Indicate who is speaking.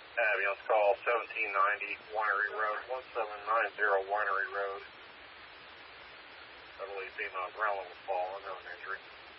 Speaker 1: Ambulance call 1790 Winery Road, 1790 Winery Road. I believe female growling was fallen, no injury.